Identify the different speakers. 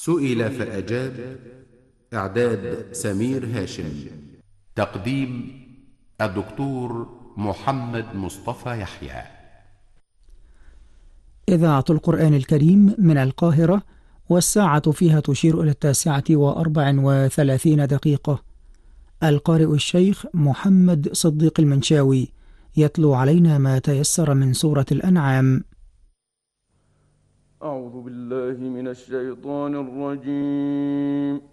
Speaker 1: سئل فأجاب. إعداد سمير هاشم. تقديم الدكتور محمد مصطفى يحيى.
Speaker 2: إذاعة القرآن الكريم من القاهرة، والساعة فيها تشير إلى 9:34. القارئ الشيخ محمد صديق المنشاوي يتلو علينا ما تيسر من سورة الأنعام.
Speaker 3: أعوذ بالله من الشيطان الرجيم.